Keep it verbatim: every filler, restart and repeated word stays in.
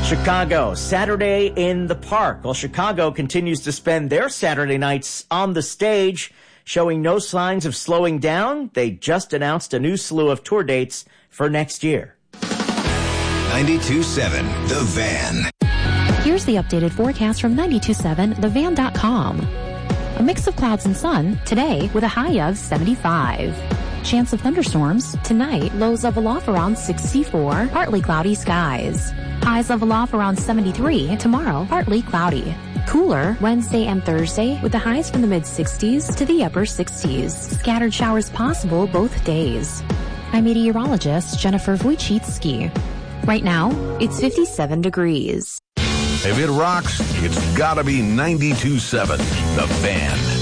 Chicago, Saturday in the Park. Well, Chicago continues to spend their Saturday nights on the stage, showing no signs of slowing down. They just announced a new slew of tour dates for next year. ninety-two point seven The Van. Here's the updated forecast from ninety-two point seven the van dot com. A mix of clouds and sun today with a high of seventy-five. Chance of thunderstorms tonight, lows level off around sixty-four, partly cloudy skies. Highs level off around seventy-three, tomorrow partly cloudy. Cooler Wednesday and Thursday with the highs from the mid-sixties to the upper sixties. Scattered showers possible both days. I'm meteorologist Jennifer Wojcicki. Right now, it's fifty-seven degrees. If it rocks, it's gotta be ninety-two point seven The Van.